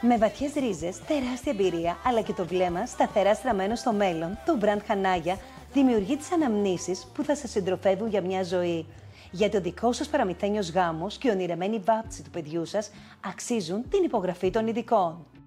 Με βαθιές ρίζες, τεράστια εμπειρία, αλλά και το βλέμμα σταθερά στραμμένο στο μέλλον, το brand Hanaya δημιουργεί τις αναμνήσεις που θα σας συντροφεύουν για μια ζωή. Γιατί ο δικός σας παραμυθένιος γάμος και η ονειρεμένη βάπτιση του παιδιού σας αξίζουν την υπογραφή των ειδικών.